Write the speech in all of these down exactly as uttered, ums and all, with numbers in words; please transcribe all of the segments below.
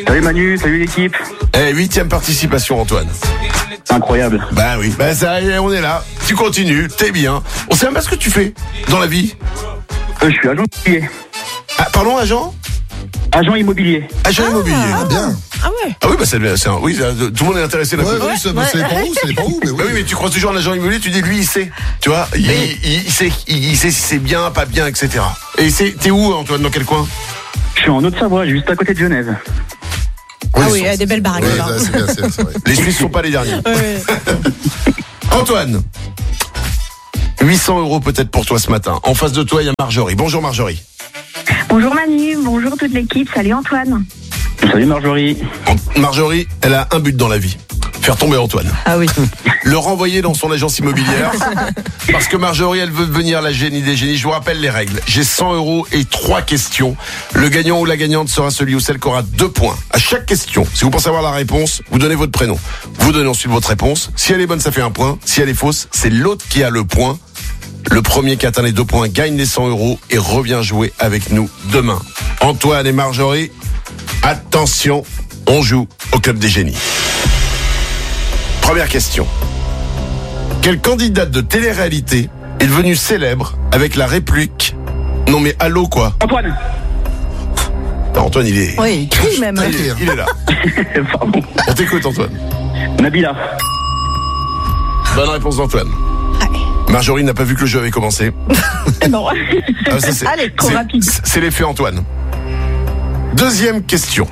Salut Manu, salut l'équipe. Eh, huitième participation, Antoine. C'est incroyable. Bah oui, bah ça y est, on est là. Tu continues, t'es bien. On sait même pas ce que tu fais dans la vie. Euh, je suis agent immobilier. Ah, pardon, agent Agent immobilier. Agent Ah, immobilier. ah, bien. Ah ouais. Ah oui, bah c'est, c'est un, oui, ça- tout le monde est intéressé d'un Ouais, coup. ouais, ça, bah, ça dépend où, ça dépend où, mais oui. Bah oui, mais tu croises toujours un agent immobilier, tu dis lui il sait, tu vois, il, Oui. il, il sait, il, il sait si c'est bien, pas bien, et cetera. Et c'est, t'es où, Antoine, dans quel coin? Je suis en Haute-Savoie, juste à côté de Genève. Ah oui, ils il y a sont- des belles baraques Ouais, là. ça, c'est bien, c'est, c'est vrai. Les Suisses sont pas les derniers. Ouais, ouais. Antoine, huit cents euros peut-être pour toi ce matin. En face de toi, il y a Marjorie. Bonjour Marjorie. Bonjour Manu, bonjour toute l'équipe, salut Antoine. Salut Marjorie. Marjorie, elle a un but dans la vie. Faire tomber Antoine. Ah oui. Le renvoyer dans son agence immobilière. Parce que Marjorie, elle veut devenir la génie des génies. Je vous rappelle les règles. J'ai cent euros et trois questions. Le gagnant ou la gagnante sera celui ou celle qui aura deux points. À chaque question, si vous pensez avoir la réponse, vous donnez votre prénom. Vous donnez ensuite votre réponse. Si elle est bonne, ça fait un point. Si elle est fausse, c'est l'autre qui a le point. Le premier qui atteint les deux points gagne les cent euros et revient jouer avec nous demain. Antoine et Marjorie, attention, on joue au Club des Génies. Première question. Quelle candidate de télé-réalité est devenue célèbre avec la réplique « Non mais allô quoi ?» Antoine. Non, Antoine, il est... Oui, il crie même. il est, il est là. Pardon. On t'écoute, Antoine. Nabila. Bonne réponse d'Antoine. Marjorie n'a pas vu que le jeu avait commencé. Non. Ah, ça, c'est, Allez, trop c'est- rapide. c'est- c'est l'effet Antoine. Deuxième question.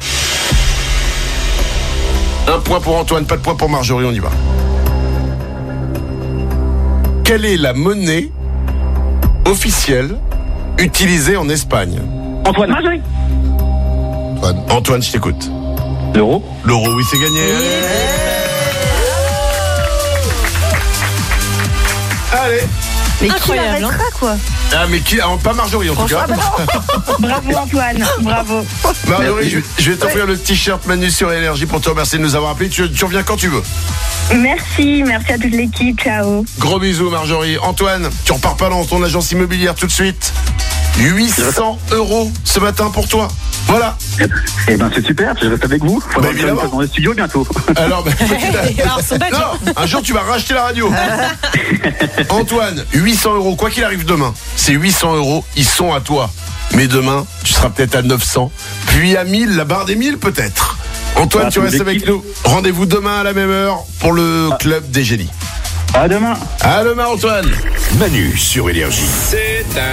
Un point pour Antoine, pas de point pour Marjorie, on y va. Quelle est la monnaie officielle utilisée en Espagne? Antoine. Marjorie. Antoine. Antoine, je t'écoute. L'euro. L'euro, oui, c'est gagné. Allez. Mais Incroyable, incroyable, hein. quoi. Ah, mais qui, ah, pas Marjorie en tout cas. Bravo Antoine, bravo. Marjorie, je, je vais t'offrir le t-shirt Manu sur Énergie pour te remercier de nous avoir appelés. Tu, tu reviens quand tu veux. Merci, merci à toute l'équipe, ciao. Gros bisous Marjorie. Antoine, tu repars pas dans ton agence immobilière tout de suite. huit cents euros ce matin pour toi. Voilà. Eh ben c'est super, je reste avec vous. Faudra Bah, que je évidemment. fasse dans le studio bientôt. Alors, bah, Alors, son badge. non, un jour tu vas racheter la radio. Antoine, huit cents euros, quoi qu'il arrive demain, ces huit cents euros, ils sont à toi. Mais demain, tu seras peut-être à neuf cents, puis à mille, la barre des mille peut-être. Antoine, Ah, tu tous restes les avec équipes. nous. Rendez-vous demain à la même heure pour le Club des Génies. À demain. À demain Antoine. Manu sur Énergie.